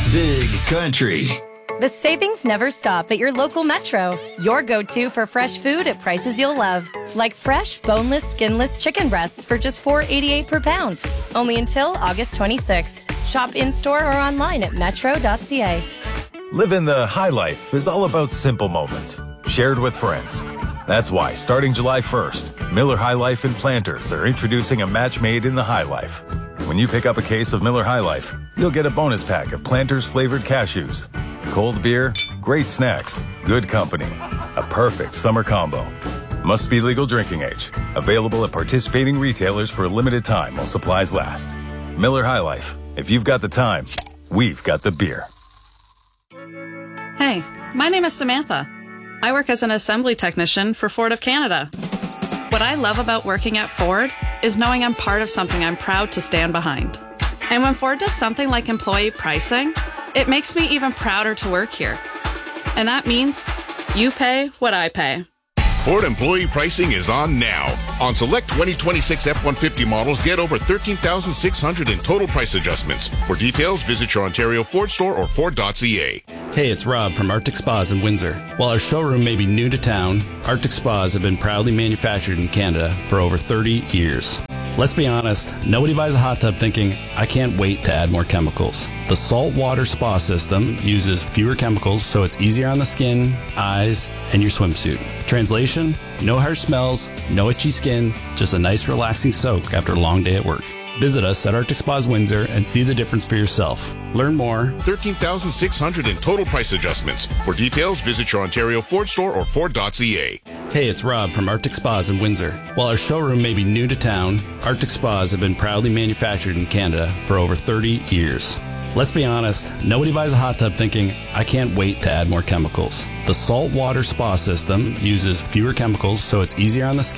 Big Country. The savings never stop at your local Metro. Your go-to for fresh food at prices you'll love. Like fresh, boneless, skinless chicken breasts for just $4.88 per pound. Only until August 26th. Shop in-store or online at metro.ca. Living the high life is all about simple moments, shared with friends. That's why, starting July 1st, Miller High Life and Planters are introducing a match made in the High Life. When you pick up a case of Miller High Life, you'll get a bonus pack of Planters flavored cashews. Cold beer, great snacks, good company. A perfect summer combo. Must be legal drinking age. Available at participating retailers for a limited time while supplies last. Miller High Life. If you've got the time, we've got the beer. Hey, my name is Samantha. I work as an assembly technician for Ford of Canada. What I love about working at Ford is knowing I'm part of something I'm proud to stand behind. And when Ford does something like employee pricing, it makes me even prouder to work here. And that means you pay what I pay. Ford employee pricing is on now. On select 2026 F-150 models, get over $13,600 in total price adjustments. For details, visit your Ontario Ford store or Ford.ca. Hey, it's Rob from Arctic Spas in Windsor. While our showroom may be new to town, Arctic Spas have been proudly manufactured in Canada for over 30 years. Let's be honest, nobody buys a hot tub thinking, I can't wait to add more chemicals. The saltwater spa system uses fewer chemicals, so it's easier on the skin, eyes, and your swimsuit. Translation, no harsh smells, no itchy skin, just a nice relaxing soak after a long day at work. Visit us at Arctic Spas Windsor and see the difference for yourself. Learn more. $13,600 in total price adjustments. For details, visit your Ontario Ford store or Ford.ca. Hey, it's Rob from Arctic Spas in Windsor. While our showroom may be new to town, Arctic Spas have been proudly manufactured in Canada for over 30 years. Let's be honest, nobody buys a hot tub thinking, I can't wait to add more chemicals. The saltwater spa system uses fewer chemicals, so it's easier on the skin,